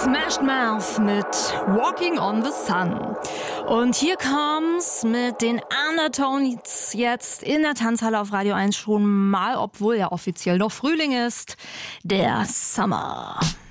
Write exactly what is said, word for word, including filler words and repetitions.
Smashed Mouth mit Walking on the Sun. Und hier kommt's mit den Undertones jetzt in der Tanzhalle auf Radio eins schon mal, obwohl ja offiziell noch Frühling ist, der Summer.